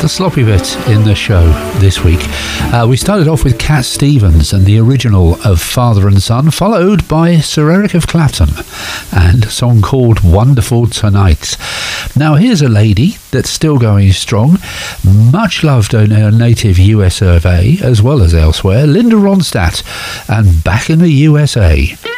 the sloppy bit in the show this week. We started off with Cat Stevens and the original of Father and Son, followed by Sir Eric of Clapton and a song called Wonderful Tonight. Now here's a lady that's still going strong, much loved in her native US survey as well as elsewhere, Linda Ronstadt, and Back in the USA.